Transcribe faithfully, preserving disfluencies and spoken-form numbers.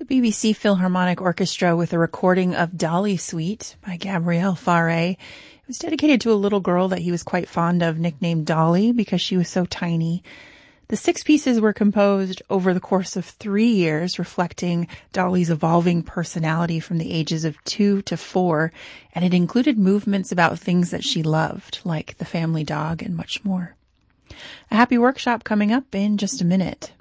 B B C Philharmonic Orchestra with a recording of Dolly Suite by Gabriel Fauré. It was dedicated to a little girl that he was quite fond of, nicknamed Dolly because she was so tiny. The six pieces were composed over the course of three years, reflecting Dolly's evolving personality from the ages of two to four, and it included movements about things that she loved, like the family dog and much more. A happy workshop coming up in just a minute.